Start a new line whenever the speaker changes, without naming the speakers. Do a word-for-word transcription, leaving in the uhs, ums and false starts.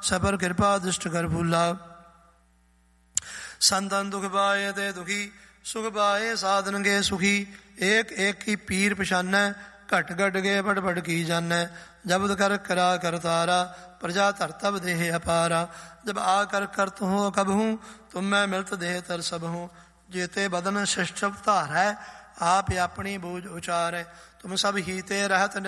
सपर कृपा दुष्ट कर भूला। संतन दुख पाए ते दुखी, सुख पाए साधन गे सुखी। एक एक की पीर पछानै, घट घट गे बड़ बड़ की जानै। जबद कर करा कर तारा, प्रजा धरतब देह अपारा। जब आकर करत हो कब हूँ, तुम मैं मिलत देह तर सब हूँ। जेते बदन शिष्ट अवतार है, आप अपनी बूझ उचार है। तुम सब हीते रहत